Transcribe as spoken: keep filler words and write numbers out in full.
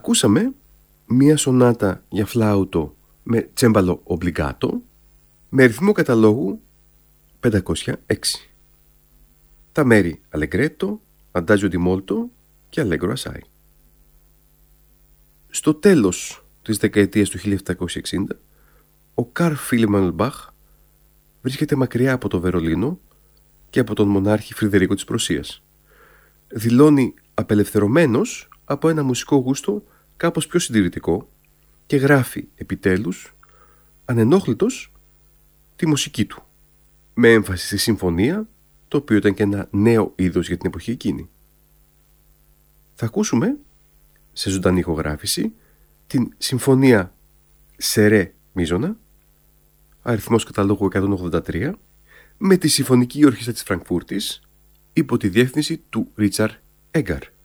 Ακούσαμε μία σονάτα για φλάουτο με τσέμπαλο ομπλιγκάτο με ρυθμό καταλόγου πεντακόσια έξι. Τα μέρη Αλεγκρέτο, Αντάζιο ντι Μόλτο και Αλέγκρο Ασάι. Στο τέλος της δεκαετίας του χίλια επτακόσια εξήντα, ο Καρλ Φίλιπ Εμμανουέλ Μπαχ βρίσκεται μακριά από το Βερολίνο και από τον μονάρχη Φρυδερίκο της Πρωσίας. Δηλώνει απελευθερωμένος από ένα μουσικό γούστο κάπως πιο συντηρητικό και γράφει επιτέλους ανενόχλητος τη μουσική του, με έμφαση στη συμφωνία, το οποίο ήταν και ένα νέο είδος για την εποχή εκείνη. Θα ακούσουμε σε ζωντανή ηχογράφηση την συμφωνία σε ρε μίζωνα, αριθμός καταλόγου εκατόν ογδόντα τρία, με τη Συμφωνική Ορχήστρα της Φραγκφούρτης υπό τη διεύθυνση του Ρίτσαρντ Έγκαρ.